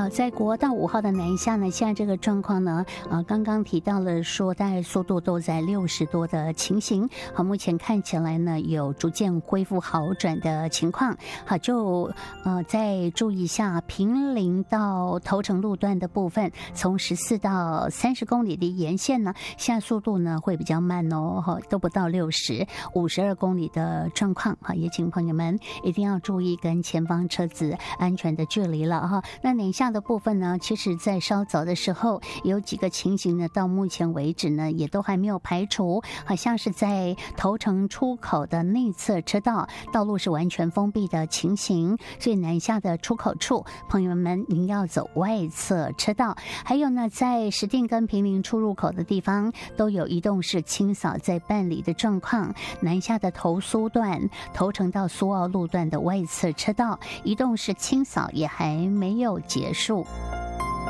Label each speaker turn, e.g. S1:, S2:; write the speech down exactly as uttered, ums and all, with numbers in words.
S1: 好，在国道五号的南下呢，现在这个状况呢，呃，刚刚提到了说，大概速度都在六十多的情形。好，目前看起来呢，有逐渐恢复好转的情况。好，就呃再注意一下平林到头城路段的部分，从十四到三十公里的沿线呢，现在速度呢会比较慢哦，哈，都不到六十，五十二公里的状况。哈，也请朋友们一定要注意跟前方车子安全的距离了哈。那南下的部分呢，其实在稍早的时候有几个情形呢，到目前为止呢也都还没有排除，好像是在头城出口的内侧车道道路是完全封闭的情形，所以南下的出口处朋友们您要走外侧车道。还有呢，在石碇跟平林出入口的地方都有移动式清扫在办理的状况，南下的头苏段头城到苏澳路段的外侧车道移动式清扫也还没有结束。